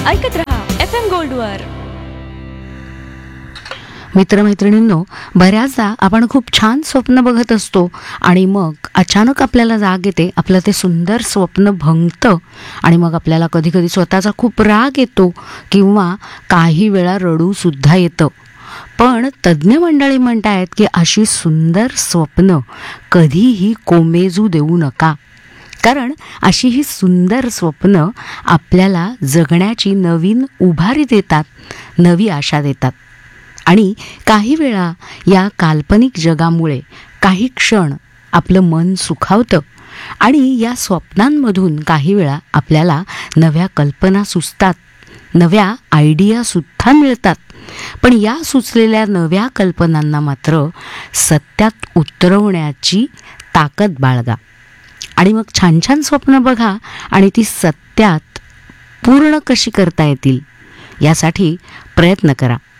ऐकत रहा FM गोल्डवर. मित्रमैत्रिणींनो, बऱ्याचदा आपण खूप छान स्वप्न बघत असतो आणि मग अचानक आपल्याला जाग येते, आपलं ते सुंदर स्वप्न भंगतं आणि मग आपल्याला कधी कधी स्वतःचा खूप राग येतो किंवा काही वेळा रडूसुद्धा येतं. पण तज्ज्ञ मंडळी म्हणतायत की अशी सुंदर स्वप्न कधीही कोमेजू देऊ नका, कारण अशी ही सुंदर स्वप्न आपल्याला जगण्याची नवीन उभारी देतात, नवी आशा देतात. आणि काही वेळा या काल्पनिक जगामुळे काही क्षण आपलं मन सुखावतं आणि या स्वप्नांमधून काही वेळा आपल्याला नव्या कल्पना सुचतात, नव्या आयडियासुद्धा मिळतात. पण या सुचलेल्या नव्या कल्पनांना मात्र सत्यात उतरवण्याची ताकद बाळगा आणि मग छान छान स्वप्न बघा आणि ती सत्यात पूर्ण कशी करता येतील यासाठी प्रयत्न करा.